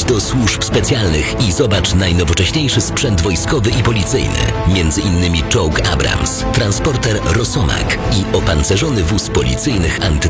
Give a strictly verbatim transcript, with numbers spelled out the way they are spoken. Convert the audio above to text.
do służb specjalnych i zobacz najnowocześniejszy sprzęt wojskowy i policyjny. Między innymi czołg Abrams, transporter Rosomak i opancerzony wóz policyjnych anty